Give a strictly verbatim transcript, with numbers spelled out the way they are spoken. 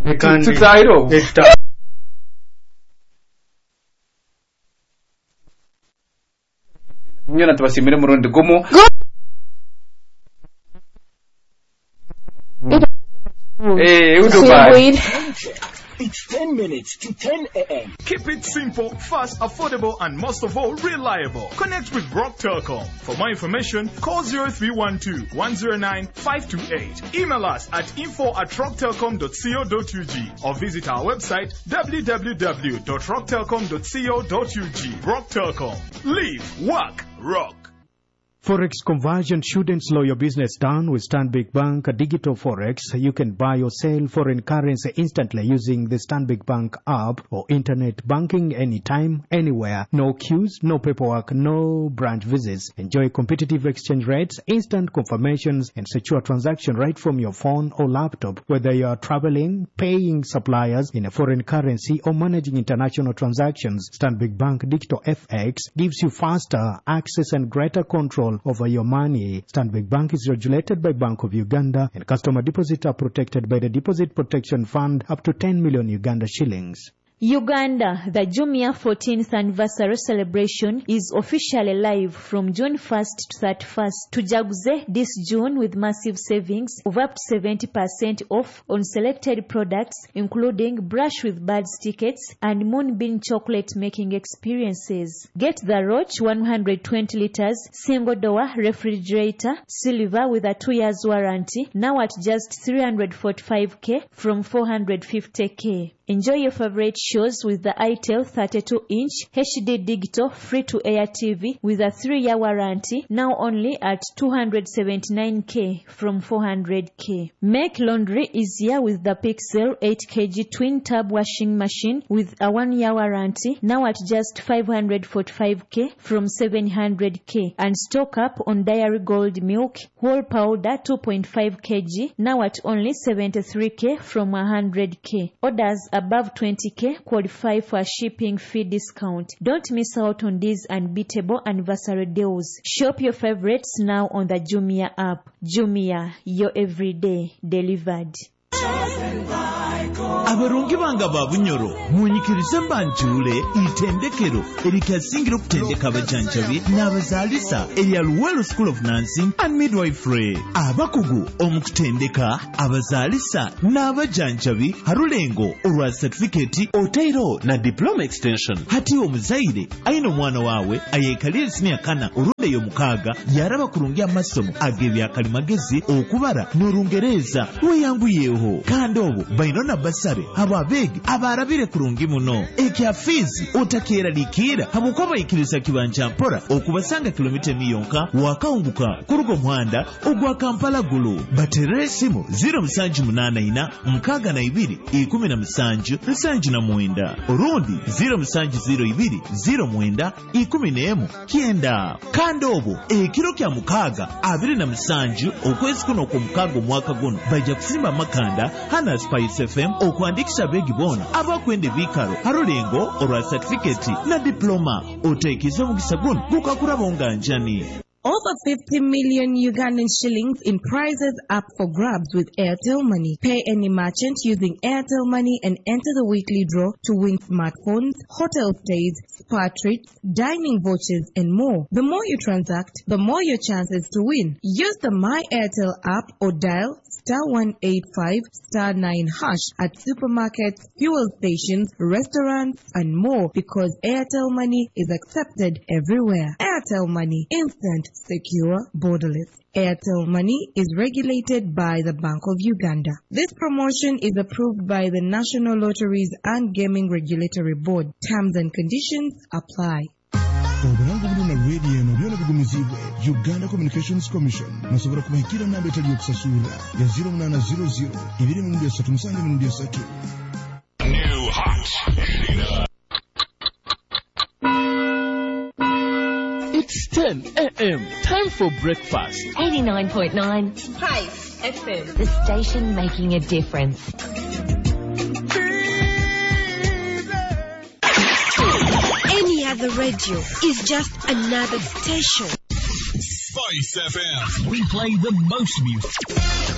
tutayiro nyona tubasimire murundi gumu eh udubai. It's ten minutes to ten a.m. Keep it simple, fast, affordable, and most of all, reliable. Connect with Rock Telecom. For more information, call zero three one two, one zero nine, five two eight. Email us at info at rock telecom dot co dot ug or visit our website w w w dot rock telecom dot co dot ug. Rock Telecom. Live, work, rock. Forex conversion shouldn't slow your business down with Stanbic Bank Digital Forex. You can buy or sell foreign currency instantly using the Stanbic Bank app or internet banking anytime, anywhere. No queues, no paperwork, no branch visits. Enjoy competitive exchange rates, instant confirmations, and secure transaction right from your phone or laptop. Whether you are traveling, paying suppliers in a foreign currency, or managing international transactions, Stanbic Bank Digital F X gives you faster access and greater control over your money. Stanbic Bank is regulated by Bank of Uganda, and customer deposits are protected by the Deposit Protection Fund up to ten million Uganda shillings. Uganda, the Jumia fourteenth anniversary celebration is officially live from June first to thirty-first. Tujaguze this June with massive savings of up to seventy percent off on selected products, including Brush with Birds tickets and Moonbeam chocolate making experiences. Get the Roach one hundred twenty liters single door refrigerator silver with a two years warranty now at just three hundred forty-five thousand from four hundred fifty thousand. Enjoy your favorite shows with the itel thirty-two inch H D digital free-to-air T V with a three-year warranty now only at two hundred seventy-nine thousand from four hundred thousand. Make laundry easier with the Pixel eight kilogram twin tub washing machine with a one-year warranty now at just five hundred forty-five thousand from seven hundred thousand. And stock up on Dairy Gold milk whole powder two point five kilograms now at only seventy-three thousand from one hundred thousand. Orders above twenty thousand qualify for a shipping fee discount. Don't miss out on these unbeatable anniversary deals. Shop your favorites now on the Jumia app. Jumia, your everyday delivered. Abarungi banga babunyoro munyikirize mbanjule itendekero erikasingiro kutendeka abajanjabi n'abazalisa erya Luwelo School of Nursing and Midwifery. Abakugu omukutendeka abazalisa n'abajanjabi harulengo olwa certificate otairo na diploma extension. Hati omuzaire ayina omwana wawe ayekalire senior kana oludde yo mukaaga yaraba kurungi amasomo agebya kalimagezi okubara n'Olungereza weyanguyeho kandi obo bainona basare ababegi abarabire kurungi muno ekya fizi otakera likira hamukoba ikirisa kibanja mpora okubasanga kilomita miyonka wakaunguka kurugo muhanda ogwa Kampala gulu baterere simu zero musanju munana ina mkaga na ibiri ikumi na musanju musanju na mwenda orundi zero musanju zero ibiri zero mwenda ikumi nemu kienda kandobo ekiro kya mukaga abiri na musanju okwezi kuno ku mukago mwaka guno baja kusimba makanda hana Spice F M okwandikisha begi bona abakwende vikaro harulengo olwa certificate na diploma otekizo mugisagun gukakura bonganjani. Over fifty million Ugandan shillings in prizes up for grabs with Airtel Money. Pay any merchant using Airtel Money and enter the weekly draw to win smartphones, hotel stays, spa treats, dining vouchers, and more. The more you transact, the more your chances to win. Use the My Airtel app or dial star one eight five star nine hash at supermarkets, fuel stations, restaurants, and more because Airtel Money is accepted everywhere. Airtel Money, instant, secure, borderless. Airtel Money is regulated by the Bank of Uganda. This promotion is approved by the National Lotteries and Gaming Regulatory Board. Terms and conditions apply. Obulango buno na radio no byona bigumizibwe Uganda Communications Commission nasobora kubahikira namba etali yokusasula ya zero nine zero zero ibiri mu ndia tatu musange mu ndia tatu. New hot. It's ten a.m. Time for breakfast. eighty-nine point nine Spice F M. The station making a difference. Any other radio is just another station. Spice F M. We play the most music.